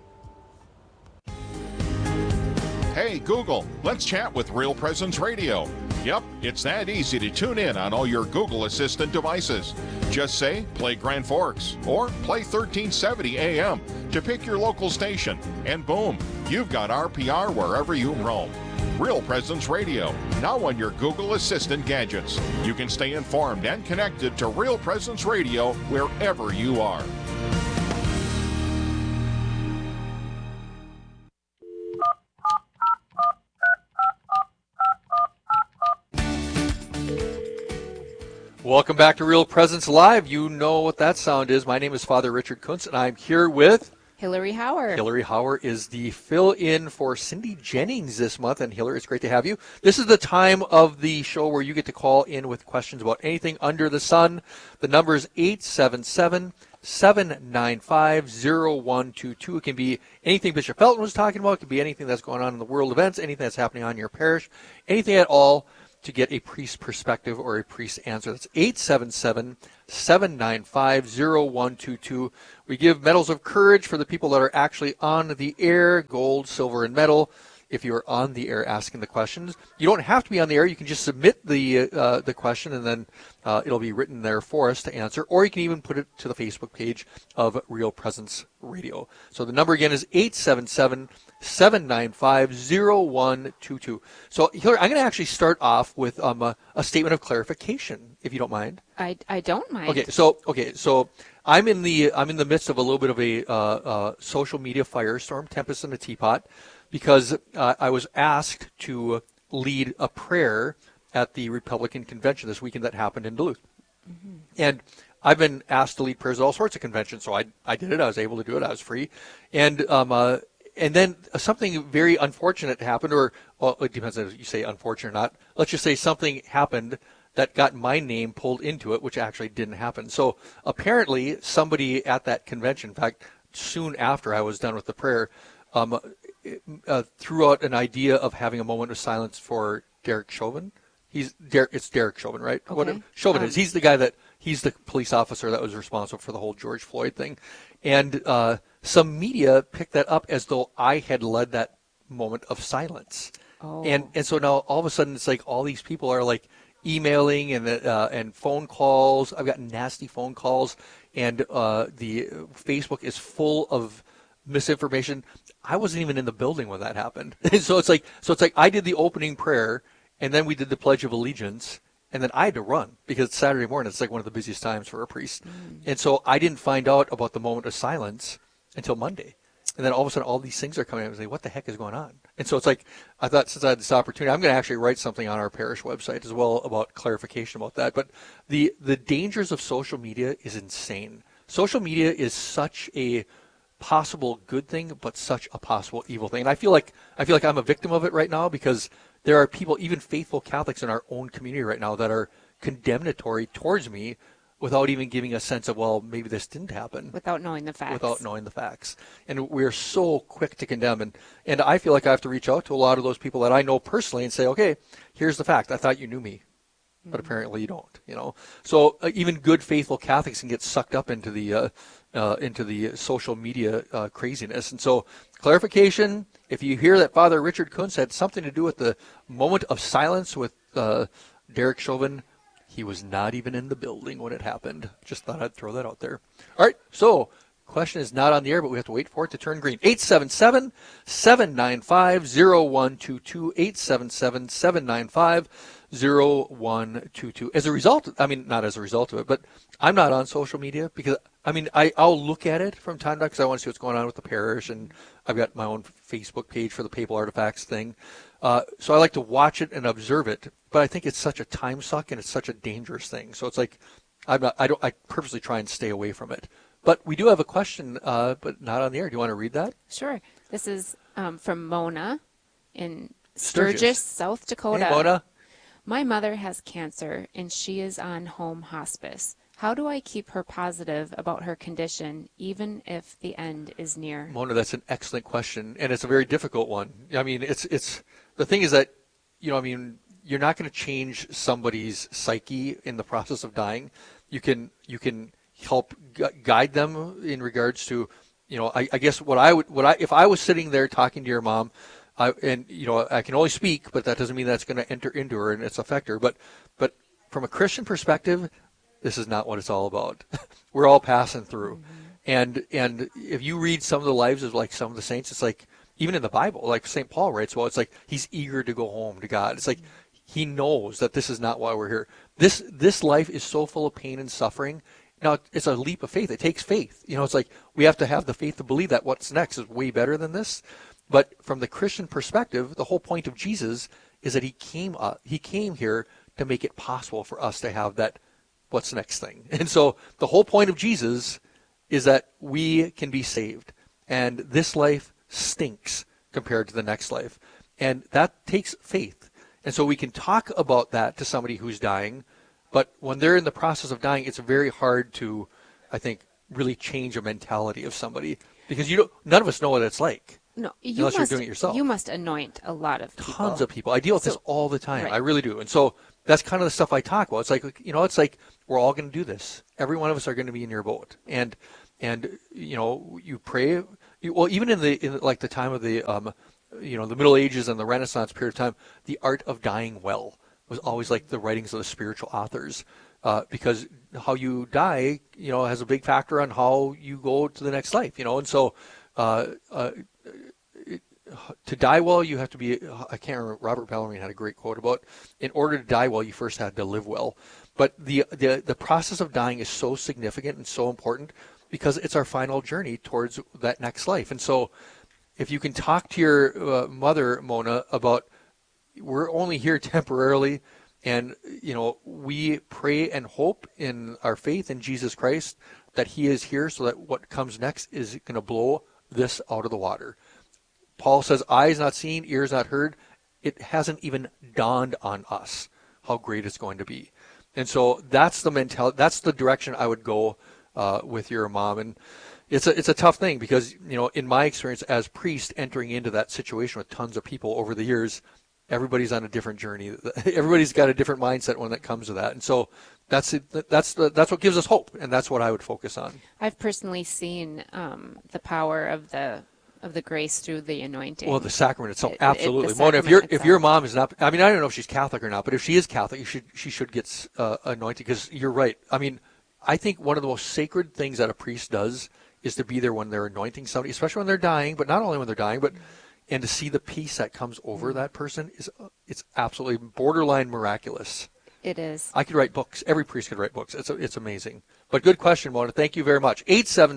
Hey, Google, let's chat with Real Presence Radio. Yep, it's that easy to tune in on all your Google Assistant devices. Just say, play Grand Forks, or play 1370 AM to pick your local station, and boom, you've got RPR wherever you roam. Real Presence Radio, now on your Google Assistant gadgets. You can stay informed and connected to Real Presence Radio wherever you are. Welcome back to Real Presence Live. You know what that sound is. My name is Father Richard Kuntz, and I'm here with Hillary Hauer. Hillary Hauer is the fill-in for Cindy Jennings this month. And Hillary, it's great to have you. This is the time of the show where you get to call in with questions about anything under the sun. The number is 877-795-0122. It can be anything Bishop Felton was talking about. It could be anything that's going on in the world events, anything that's happening on your parish, anything at all to get a priest perspective or a priest answer. That's 877-795-0122. We give medals of courage for the people that are actually on the air, gold, silver, and medal. If you're on the air asking the questions, you don't have to be on the air. You can just submit the question, and then it'll be written there for us to answer. Or you can even put it to the Facebook page of Real Presence Radio. So the number again is 877-795-0122. So Hillary, I'm going to actually start off with a statement of clarification, if you don't mind. I don't mind. Okay, so I'm in the midst of a little bit of a social media firestorm, tempest in a teapot, because I was asked to lead a prayer at the Republican convention this weekend that happened in Duluth. Mm-hmm. And I've been asked to lead prayers at all sorts of conventions, so I did it. I was able to do it. I was free. And then something very unfortunate happened, or well, it depends on if you say unfortunate or not. Let's just say something happened that got my name pulled into it, which actually didn't happen. So apparently somebody at that convention, in fact, soon after I was done with the prayer, threw out an idea of having a moment of silence for Derek Chauvin. It's Derek Chauvin, right? Okay. Chauvin is. He's the police officer that was responsible for the whole George Floyd thing. And some media picked that up as though I had led that moment of silence. Oh. And so now all of a sudden it's like all these people are like emailing and phone calls. I've gotten nasty phone calls, and the Facebook is full of misinformation. I wasn't even in the building when that happened. so it's like I did the opening prayer, and then we did the Pledge of Allegiance, and then I had to run because it's Saturday morning. It's like one of the busiest times for a priest. And so I didn't find out about the moment of silence until Monday. And then all of a sudden all these things are coming out. I was like, what the heck is going on? And so it's like, I thought since I had this opportunity, I'm going to actually write something on our parish website as well about clarification about that. But the dangers of social media is insane. Social media is such a possible good thing, but such a possible evil thing. And I feel like I'm a victim of it right now, because there are people, even faithful Catholics in our own community right now, that are condemnatory towards me without even giving a sense of, well, maybe this didn't happen. Without knowing the facts. And we're so quick to condemn. And I feel like I have to reach out to a lot of those people that I know personally and say, okay, here's the fact. I thought you knew me, but apparently you don't, So even good, faithful Catholics can get sucked up into the social media craziness. And so clarification, if you hear that Father Richard Kuntz had something to do with the moment of silence with Derek Chauvin, he was not even in the building when it happened. Just thought I'd throw that out there. All right, so question is not on the air, but we have to wait for it to turn green. 877-795-0122, 877-795-0122. As a result, not as a result of it, but I'm not on social media because, I'll look at it from time to time because I want to see what's going on with the parish, and I've got my own Facebook page for the Papal Artifacts thing. So I like to watch it and observe it, but I think it's such a time suck and it's such a dangerous thing. So it's like, I purposely try and stay away from it. But we do have a question, but not on the air. Do you want to read that? Sure. This is from Mona in Sturgis, South Dakota. Hey, Mona. My mother has cancer and she is on home hospice. How do I keep her positive about her condition, even if the end is near? Mona, that's an excellent question, and it's a very difficult one. It's the thing is that, you're not going to change somebody's psyche in the process of dying. You can help guide them in regards to, I guess if I was sitting there talking to your mom, I can only speak, but that doesn't mean that's going to enter into her and it's affect her. But from a Christian perspective, this is not what it's all about. We're all passing through. Mm-hmm. And if you read some of the lives of like some of the saints, it's like, even in the Bible, like St. Paul writes, well, it's like he's eager to go home to God. It's like he knows that this is not why we're here. This life is so full of pain and suffering. Now, it's a leap of faith. It takes faith. It's like we have to have the faith to believe that what's next is way better than this. But from the Christian perspective, the whole point of Jesus is that he came here to make it possible for us to have that what's next thing. And so the whole point of Jesus is that we can be saved. and this life stinks compared to the next life. And that takes faith. And so we can talk about that to somebody who's dying, but when they're in the process of dying, it's very hard to, I think, really change a mentality of somebody, because none of us know what it's like. No, unless you're doing it yourself. You must anoint a lot of people. Tons of people. I deal with this all the time. Right. I really do. And so that's kind of the stuff I talk about. It's like, it's like we're all going to do this. Every one of us are going to be in your boat. And you pray. Even in the time of the the Middle Ages and the Renaissance period of time, the art of dying well was always like the writings of the spiritual authors, because how you die, has a big factor on how you go to the next life. And so. To die well, you have to be, I can't remember, Robert Bellarmine had a great quote about, in order to die well, you first had to live well. But the process of dying is so significant and so important because it's our final journey towards that next life. And so if you can talk to your mother, Mona, about, we're only here temporarily, and, we pray and hope in our faith in Jesus Christ that he is here so that what comes next is going to blow this out of the water. Paul says, eyes not seen, ears not heard. It hasn't even dawned on us how great it's going to be. And so that's the mentality, that's the direction I would go with your mom. And it's a tough thing because, in my experience as priest entering into that situation with tons of people over the years, everybody's on a different journey. Everybody's got a different mindset when it comes to that. And so that's what gives us hope. And that's what I would focus on. I've personally seen the power of the grace through the anointing. Well, the sacrament itself, absolutely. Mona, if your mom is not, I don't know if she's Catholic or not, but if she is Catholic, she should get anointed, because you're right. I think one of the most sacred things that a priest does is to be there when they're anointing somebody, especially when they're dying, but not only when they're dying, and to see the peace that comes over that person it's absolutely borderline miraculous. It is. I could write books. Every priest could write books. It's amazing. But good question, Mona. Thank you very much.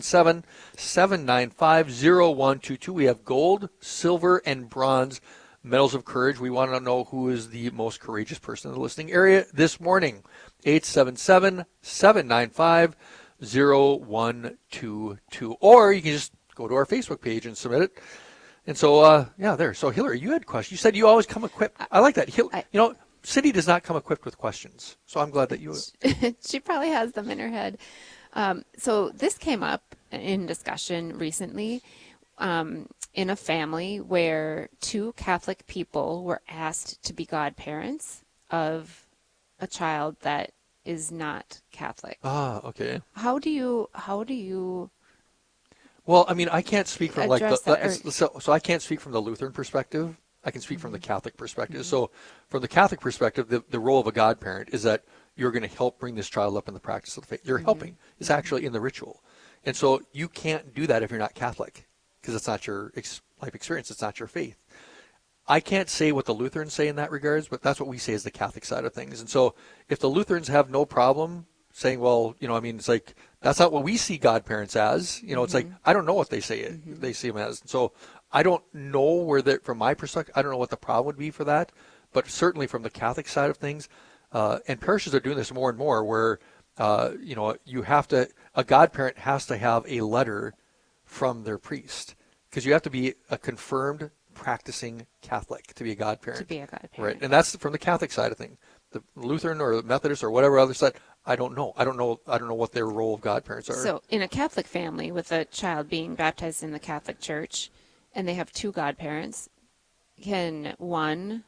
877-795-0122. We have gold, silver, and bronze medals of courage. We want to know who is the most courageous person in the listening area this morning. 877-795-0122. Or you can just go to our Facebook page and submit it. And so, there. So, Hillary, you had questions. You said you always come equipped. I like that. Cindy does not come equipped with questions, so I'm glad that you... She probably has them in her head. So this came up in discussion recently in a family where two Catholic people were asked to be godparents of a child that is not Catholic. Ah, okay. How do you Well, I can't speak from so I can't speak from the Lutheran perspective. I can speak from the Catholic perspective. So from the Catholic perspective, the role of a godparent is that you're going to help bring this child up in the practice of the faith. You're helping. It's actually in the ritual. And so you can't do that if you're not Catholic, because it's not your life experience. It's not your faith. I can't say what the Lutherans say in that regards, but that's what we say is the Catholic side of things. And so if the Lutherans have no problem saying, well, it's like, that's not what we see godparents as. It's like, I don't know what they say they see them as. And so I don't know from my perspective, I don't know what the problem would be for that, but certainly from the Catholic side of things, and parishes are doing this more and more, where, you have to, a godparent has to have a letter from their priest, because you have to be a confirmed practicing Catholic to be a godparent. To be a godparent. Right. And that's from the Catholic side of things. The Lutheran or the Methodist or whatever other side, I don't know. I don't know what their role of godparents are. So in a Catholic family with a child being baptized in the Catholic Church, and they have two godparents, can one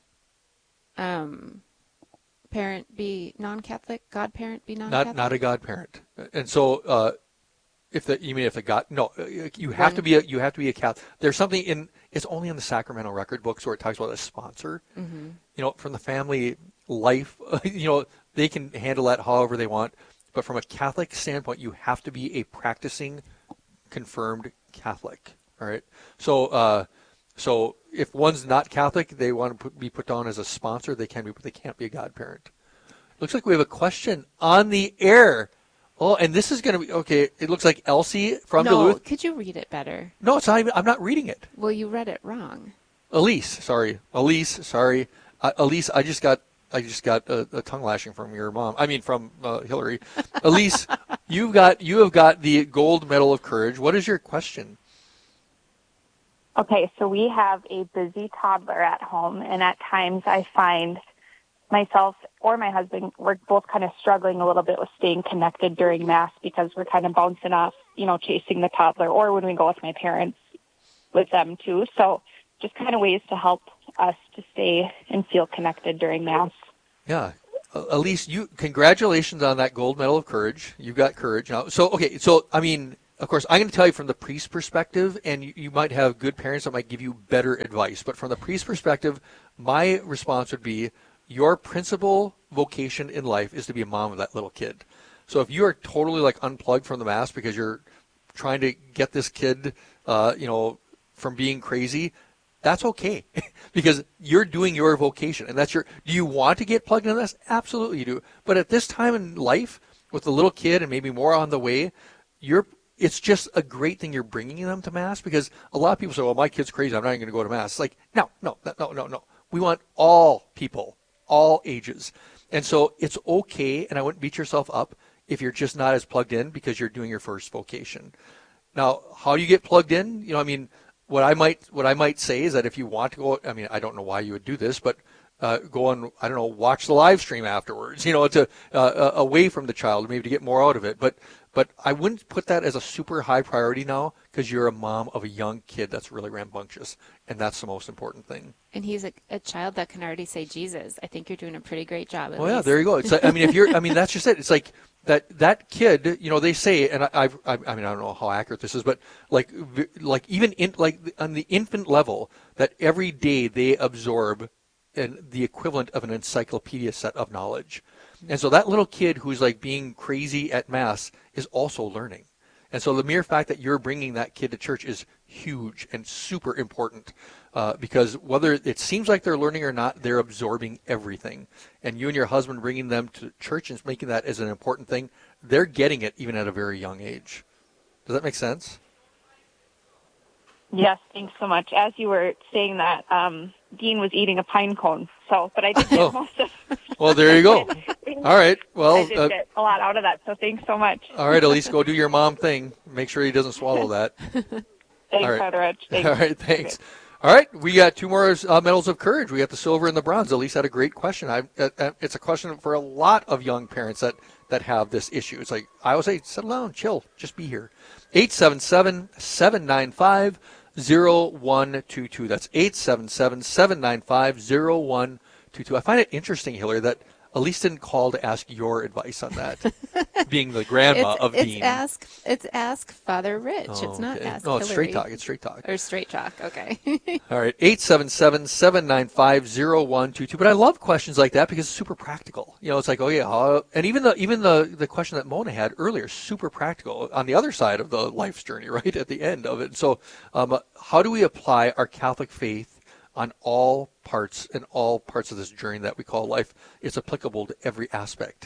parent be non-Catholic? Godparent be non-Catholic? Not a godparent. And so, you have to be a Catholic. There's something it's only in the sacramental record books where it talks about a sponsor. Mm-hmm. From the family life, they can handle that however they want. But from a Catholic standpoint, you have to be a practicing, confirmed Catholic. All right. So if one's not Catholic, they want to be put down as a sponsor. They can be, but they can't be a godparent. Looks like we have a question on the air. Oh, and this is going to be okay. It looks like Elsie from Duluth. No, could you read it better? No, it's not even. I'm not reading it. Well, you read it wrong. Elise, sorry. Elise, I just got a tongue lashing from your mom. From Hillary. Elise, you have got the gold medal of courage. What is your question? Okay, so we have a busy toddler at home, and at times I find myself or my husband, we're both kind of struggling a little bit with staying connected during Mass because we're kind of bouncing off, chasing the toddler, or when we go with my parents, with them too. So just kind of ways to help us to stay and feel connected during Mass. Yeah. Elise, congratulations on that gold medal of courage. You got courage now. Of course, I'm going to tell you from the priest perspective, and you might have good parents that might give you better advice. But from the priest perspective, my response would be your principal vocation in life is to be a mom of that little kid. So if you are totally unplugged from the Mass because you're trying to get this kid, from being crazy, that's okay because you're doing your vocation, and do you want to get plugged into this? Absolutely you do. But at this time in life with the little kid and maybe more on the way, it's just a great thing you're bringing them to Mass, because a lot of people say, well, my kid's crazy, I'm not even going to go to Mass. It's like, no. We want all people, all ages. And so it's okay, and I wouldn't beat yourself up if you're just not as plugged in because you're doing your first vocation. Now, how do you get plugged in? What I might say is that if you want to go, I don't know why you would do this, but go and, watch the live stream afterwards, away from the child, maybe to get more out of it. But I wouldn't put that as a super high priority now because you're a mom of a young kid that's really rambunctious, and that's the most important thing. And he's a child that can already say Jesus. I think you're doing a pretty great job. Yeah, there you go. It's like, that's just it. It's like that kid, they say, and I don't know how accurate this is, but even on the infant level, that every day they absorb the equivalent of an encyclopedia set of knowledge. And so that little kid who's being crazy at Mass is also learning. And so the mere fact that you're bringing that kid to church is huge and super important because whether it seems like they're learning or not, they're absorbing everything. And you and your husband bringing them to church and making that as an important thing, they're getting it even at a very young age. Does that make sense? Yes, thanks so much. As you were saying that, Dean was eating a pine cone, but I did get most of it. Well, there you go. All right. Well, I did get a lot out of that, so thanks so much. All right, Elise, go do your mom thing. Make sure he doesn't swallow that. Thanks, right. Father Rich. Thanks. All right, thanks. All right, we got two more medals of courage. We got the silver and the bronze. Elise had a great question. It's a question for a lot of young parents that have this issue. It's like, I always say, settle down, chill, just be here. 877-795-0122. That's 877-795-0122. I find it interesting, Hillary, that Elise didn't call to ask your advice on that, being the grandma of Dean. It's ask Father Rich. Oh, it's not okay. ask No, it's Hillary. straight talk. It's straight talk. Or straight talk, okay. All right, 877-795-0122. But I love questions like that because it's super practical. It's like, oh yeah, and even the question that Mona had earlier, super practical on the other side of the life's journey, right at the end of it. So, how do we apply our Catholic faith on all parts of this journey that we call life? It's applicable to every aspect.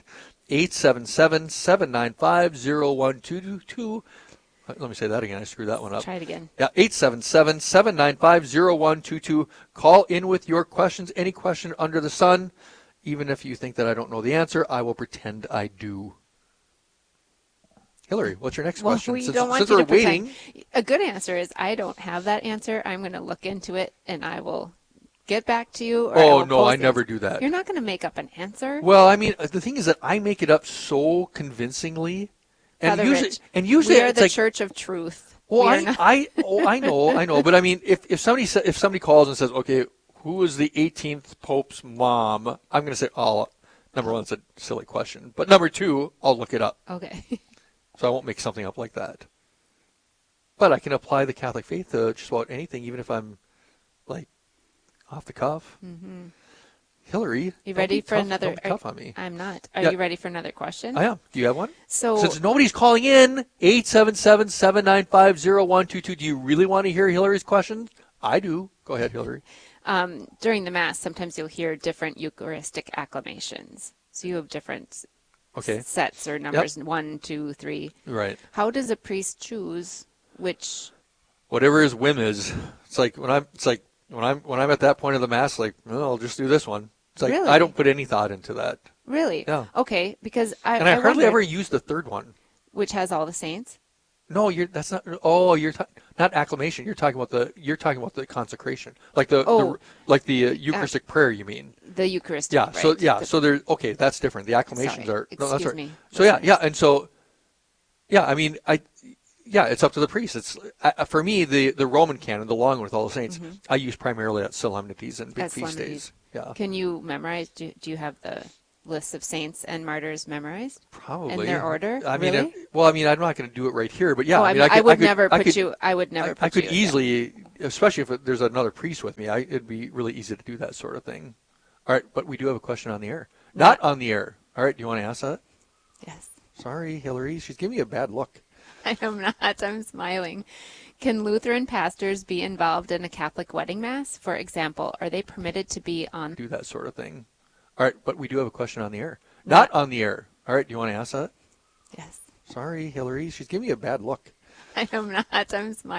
877-795-0122. Let me say that again. I screwed that one up. Try it again. Yeah, 877-795-0122. Call in with your questions, any question under the sun. Even if you think that I don't know the answer, I will pretend I do. Hillary, what's your next question? We don't want you to pretend. A good answer is I don't have that answer. I'm going to look into it, and I will get back to you. Or I never do that. You're not going to make up an answer. Well, the thing is that I make it up so convincingly. And usually we are it's the Church of Truth. Well, I know. But if somebody calls and says, okay, who is the 18th Pope's mom? I'm going to say, number one, it's a silly question. But number two, I'll look it up. Okay. So I won't make something up like that. But I can apply the Catholic faith to just about anything, even if I'm off the cuff. Mm-hmm. Hillary, you ready for another? Tough on me. I'm not. Are you ready for another question? I am. Do you have one? So since nobody's calling in, 877-795-0122. Do you really want to hear Hillary's question? I do. Go ahead, Hillary. During the Mass, sometimes you'll hear different Eucharistic acclamations. So you have different sets or numbers, 1, 2, 3. Right. How does a priest choose which? Whatever his whim is. It's like when I'm at that point of the Mass, I'll just do this one. It's like really? I don't put any thought into that. Really? Yeah. Okay, because I hardly ever use the third one. Which has all the saints? No, that's not. Oh, not acclamation. You're talking about the consecration, like the Eucharistic prayer. You mean the Eucharistic? Yeah. Right. So there's okay. That's different. The acclamations are no. That's Excuse right. me. So and so I mean it's up to the priest. It's for me the Roman canon, the long one with all the saints. Mm-hmm. I use primarily at solemnities and big feast days. Yeah. Can you memorize? Do you have the lists of saints and martyrs memorized? Probably in their order. I mean, really? I'm not going to do it right here, but yeah. I would never put you. I could easily, especially if there's another priest with me, it'd be really easy to do that sort of thing. All right, but we do have a question on the air. Not on the air. All right, do you want to ask that? Yes. Sorry, Hillary. She's giving me a bad look. I'm not. I'm smiling. Can Lutheran pastors be involved in a Catholic wedding mass? For example, are they permitted to be on? Do that sort of thing. All right, but we do have a question on the air. Not on the air. All right, do you want to ask that? Yes. Sorry, Hillary. She's giving me a bad look. I'm not. I'm smiling.